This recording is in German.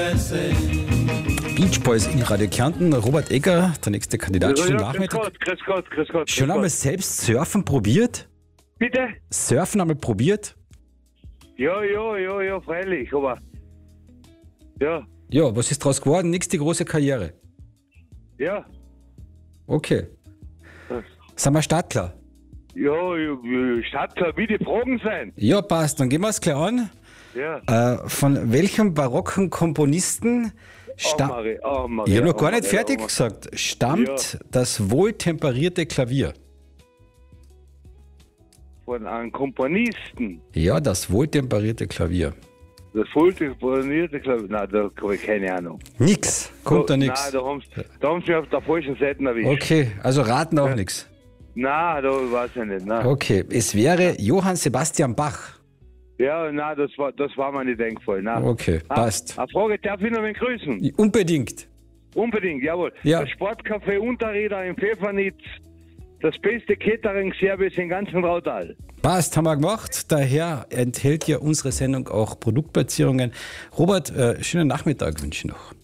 Beach Boys in Radio Kärnten. Robert Egger, der nächste Kandidat. Schönen Nachmittag. Grüß Gott. Schon einmal selbst surfen probiert? Bitte? Surfen einmal probiert? Ja, freilich, aber... Ja, Ja, was ist draus geworden? Nächste große Karriere. ja. Okay. Sind wir startklar? Ja, Stadtler, wie die Fragen sein. Ja, passt. Dann gehen wir es gleich an. Ja. Von welchem barocken Komponisten stammt... Ich habe noch gar nicht fertig gesagt. Stammt das wohltemperierte Klavier? Von einem Komponisten. Ja, das wohltemperierte Klavier. Das volltemperierte Klavier. Nein, da habe ich keine Ahnung. Nix. Kommt da nix. Nein, da haben sie mich auf der falschen Seite erwischt. Okay, also raten auch nix. Nein, da weiß ich nicht. Nein. Okay, es wäre Johann Sebastian Bach. Ja, nein, das war mir nicht eingefallen. Nein. Okay, passt. Eine Frage, darf ich noch wen grüßen? Unbedingt. Unbedingt, jawohl. Ja. Das Sportcafé Unterrieder im Pfeffernitz. Das beste Catering-Service im ganzen Rautal. Passt, haben wir gemacht. Daher enthält ja unsere Sendung auch Produktplatzierungen. Robert, schönen Nachmittag wünsche ich noch.